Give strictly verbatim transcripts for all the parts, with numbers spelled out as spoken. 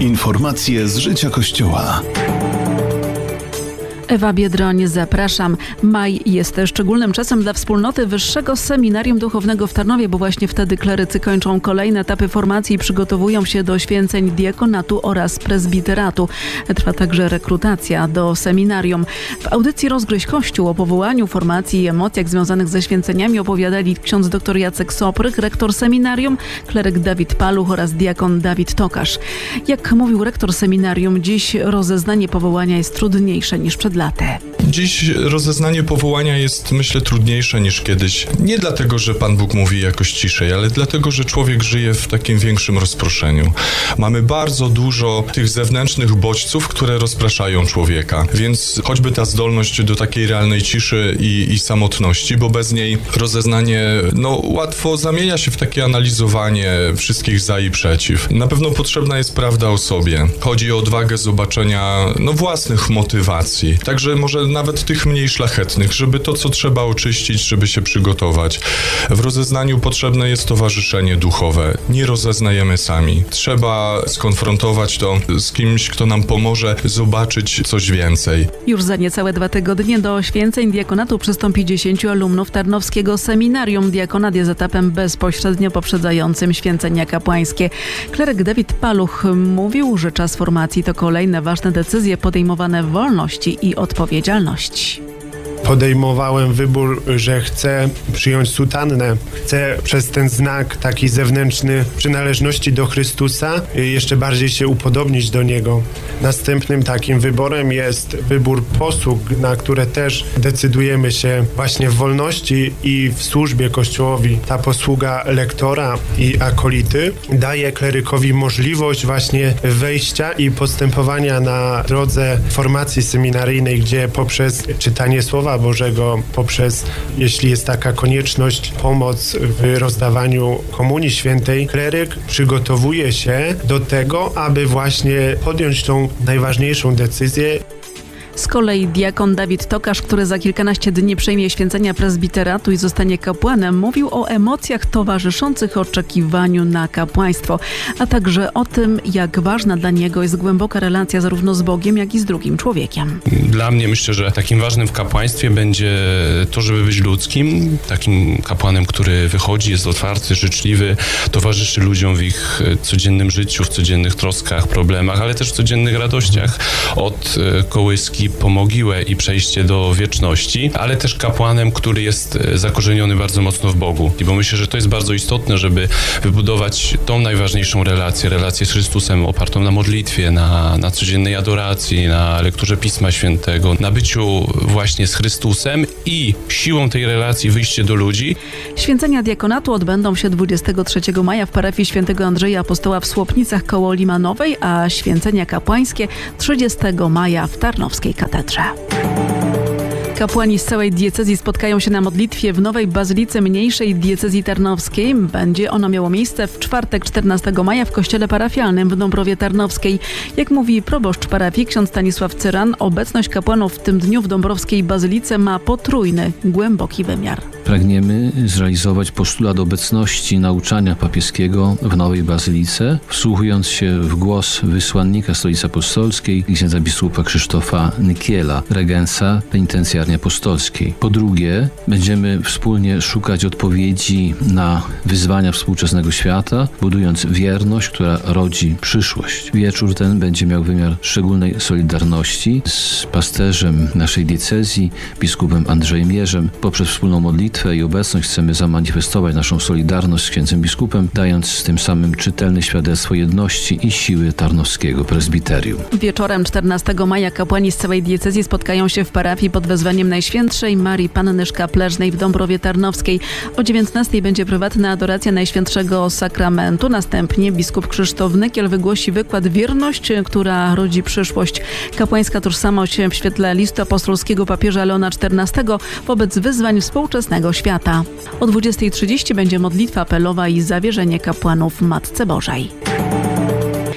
Informacje z życia Kościoła. Ewa Biedroń, zapraszam. Maj jest szczególnym czasem dla wspólnoty Wyższego Seminarium Duchownego w Tarnowie, bo właśnie wtedy klerycy kończą kolejne etapy formacji i przygotowują się do święceń diakonatu oraz prezbiteratu. Trwa także rekrutacja do seminarium. W audycji Rozgryź Kościół o powołaniu formacji i emocjach związanych ze święceniami opowiadali ksiądz dr Jacek Soprych, rektor seminarium, kleryk Dawid Paluch oraz diakon Dawid Tokarz. Jak mówił rektor seminarium, dziś rozeznanie powołania jest trudniejsze niż przed laty. Dziś rozeznanie powołania jest, myślę, trudniejsze niż kiedyś. Nie dlatego, że Pan Bóg mówi jakoś ciszej, ale dlatego, że człowiek żyje w takim większym rozproszeniu. Mamy bardzo dużo tych zewnętrznych bodźców, które rozpraszają człowieka. Więc choćby ta zdolność do takiej realnej ciszy i, i samotności, bo bez niej rozeznanie no, łatwo zamienia się w takie analizowanie wszystkich za i przeciw. Na pewno potrzebna jest prawda o sobie. Chodzi o odwagę zobaczenia no, własnych motywacji. Także może nawet tych mniej szlachetnych, żeby to, co trzeba oczyścić, żeby się przygotować. W rozeznaniu potrzebne jest towarzyszenie duchowe. Nie rozeznajemy sami. Trzeba skonfrontować to z kimś, kto nam pomoże zobaczyć coś więcej. Już za niecałe dwa tygodnie do święceń diakonatu przystąpi dziesięciu alumnów Tarnowskiego Seminarium. Diakonat jest etapem bezpośrednio poprzedzającym święcenia kapłańskie. Kleryk Dawid Paluch mówił, że czas formacji to kolejne ważne decyzje podejmowane w wolności i odpowiedzialności. Podejmowałem wybór, że chcę przyjąć sutannę. Chcę przez ten znak taki zewnętrzny przynależności do Chrystusa jeszcze bardziej się upodobnić do Niego. Następnym takim wyborem jest wybór posług, na które też decydujemy się właśnie w wolności i w służbie Kościołowi. Ta posługa lektora i akolity daje klerykowi możliwość właśnie wejścia i postępowania na drodze formacji seminaryjnej, gdzie poprzez czytanie Słowa Bożego, poprzez, jeśli jest taka konieczność, pomoc w rozdawaniu Komunii Świętej, kleryk przygotowuje się do tego, aby właśnie podjąć tą najważniejszą decyzję. Z kolei diakon Dawid Tokarz, który za kilkanaście dni przejmie święcenia prezbiteratu i zostanie kapłanem, mówił o emocjach towarzyszących oczekiwaniu na kapłaństwo, a także o tym, jak ważna dla niego jest głęboka relacja zarówno z Bogiem, jak i z drugim człowiekiem. Dla mnie myślę, że takim ważnym w kapłaństwie będzie to, żeby być ludzkim, takim kapłanem, który wychodzi, jest otwarty, życzliwy, towarzyszy ludziom w ich codziennym życiu, w codziennych troskach, problemach, ale też w codziennych radościach. Od kołyski po mogiłę i przejście do wieczności, ale też kapłanem, który jest zakorzeniony bardzo mocno w Bogu. I bo myślę, że to jest bardzo istotne, żeby wybudować tą najważniejszą relację, relację z Chrystusem opartą na modlitwie, na, na codziennej adoracji, na lekturze Pisma Świętego, na byciu właśnie z Chrystusem i siłą tej relacji wyjście do ludzi. Święcenia diakonatu odbędą się dwudziestego trzeciego maja w parafii świętego Andrzeja Apostoła w Słopnicach koło Limanowej, a święcenia kapłańskie trzydziestego maja w Tarnowskiej Katedrze. Kapłani z całej diecezji spotkają się na modlitwie w nowej bazylice mniejszej diecezji tarnowskiej. Będzie ono miało miejsce w czwartek czternastego maja w kościele parafialnym w Dąbrowie Tarnowskiej. Jak mówi proboszcz parafii ksiądz Stanisław Cyran, obecność kapłanów w tym dniu w dąbrowskiej bazylice ma potrójny, głęboki wymiar. Pragniemy zrealizować postulat obecności nauczania papieskiego w nowej bazylice, wsłuchując się w głos wysłannika Stolicy Apostolskiej i księdza biskupa Krzysztofa Nykiela, regensa penitencjarni apostolskiej. Po drugie, będziemy wspólnie szukać odpowiedzi na wyzwania współczesnego świata, budując wierność, która rodzi przyszłość. Wieczór ten będzie miał wymiar szczególnej solidarności z pasterzem naszej diecezji, biskupem Andrzejem Jerzem. Poprzez wspólną modlitwę i obecność chcemy zamanifestować naszą solidarność z księdzem biskupem, dając tym samym czytelne świadectwo jedności i siły tarnowskiego prezbiterium. Wieczorem czternastego maja kapłani z całej diecezji spotkają się w parafii pod wezwaniem Najświętszej Marii Panny Szkapleżnej w Dąbrowie Tarnowskiej. O dziewiętnastej będzie prywatna adoracja Najświętszego Sakramentu. Następnie biskup Krzysztof Nykiel wygłosi wykład Wierność, która rodzi przyszłość. Kapłańska tożsamość w świetle listu apostolskiego papieża Leona czternastego wobec wyzwań współczesnego świata. O dwudziestej trzydzieści będzie modlitwa apelowa i zawierzenie kapłanów Matce Bożej.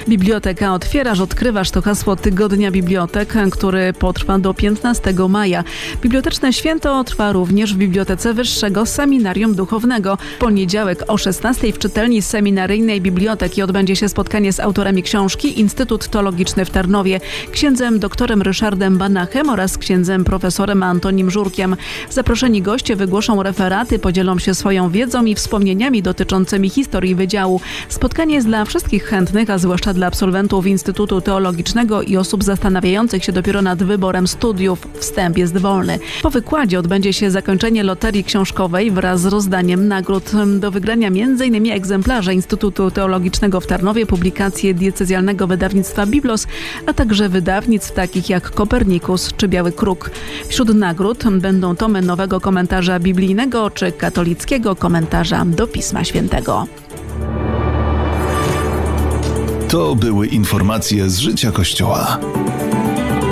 Biblioteka otwierasz, odkrywasz to hasło Tygodnia Bibliotek, który potrwa do piętnastego maja. Biblioteczne święto trwa również w Bibliotece Wyższego Seminarium Duchownego. W poniedziałek o szesnastej w czytelni seminaryjnej biblioteki odbędzie się spotkanie z autorami książki Instytut Teologiczny w Tarnowie, księdzem doktorem Ryszardem Banachem oraz księdzem profesorem Antonim Żurkiem. Zaproszeni goście wygłoszą referaty, podzielą się swoją wiedzą i wspomnieniami dotyczącymi historii wydziału. Spotkanie jest dla wszystkich chętnych, a zwłaszcza dla absolwentów Instytutu Teologicznego i osób zastanawiających się dopiero nad wyborem studiów. Wstęp jest wolny. Po wykładzie odbędzie się zakończenie loterii książkowej wraz z rozdaniem nagród. Do wygrania między innymi egzemplarze Instytutu Teologicznego w Tarnowie, publikacje diecezjalnego wydawnictwa Biblos, a także wydawnictw takich jak Kopernikus czy Biały Kruk. Wśród nagród będą tomy nowego komentarza biblijnego czy katolickiego komentarza do Pisma Świętego. To były informacje z życia Kościoła.